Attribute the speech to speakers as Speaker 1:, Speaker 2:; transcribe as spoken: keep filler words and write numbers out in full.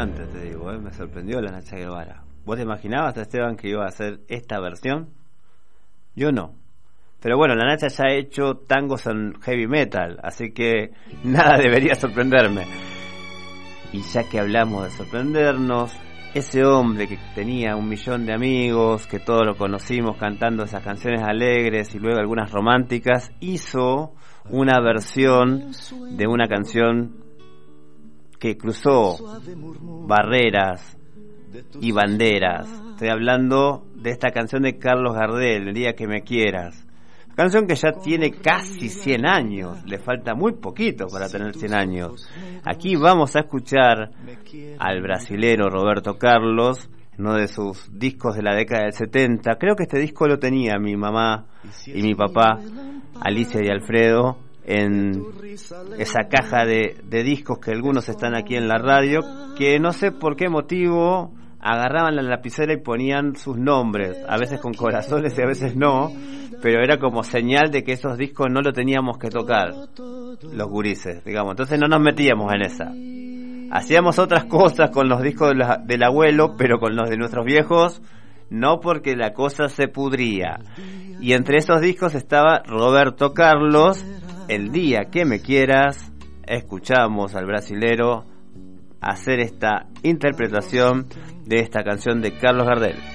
Speaker 1: impresionante, te digo, ¿eh? Me sorprendió la Nacha Guevara. ¿Vos te imaginabas, Esteban, que iba a hacer esta versión? Yo no. Pero bueno, la Nacha ya ha hecho tangos en heavy metal, así que nada debería sorprenderme. Y ya que hablamos de sorprendernos, ese hombre que tenía un millón de amigos, que todos lo conocimos cantando esas canciones alegres y luego algunas románticas, hizo una versión de una canción que cruzó barreras y banderas. Estoy hablando de esta canción de Carlos Gardel, El día que me quieras. Canción que ya tiene casi cien años, le falta muy poquito para tener cien años. Aquí vamos a escuchar al brasilero Roberto Carlos, en uno de sus discos de la década del setenta. Creo que este disco lo tenía mi mamá y mi papá, Alicia y Alfredo, en esa caja de, de discos que algunos están aquí en la radio, que no sé por qué motivo agarraban la lapicera y ponían sus nombres, a veces con corazones y a veces no, pero era como señal de que esos discos no lo teníamos que tocar, los gurises, digamos. Entonces no nos metíamos en esa. Hacíamos otras cosas con los discos de la, del abuelo, pero con los de nuestros viejos no, porque la cosa se pudría. Y entre esos discos estaba Roberto Carlos, El día que me quieras. Escuchamos al brasilero hacer esta interpretación de esta canción de Carlos Gardel.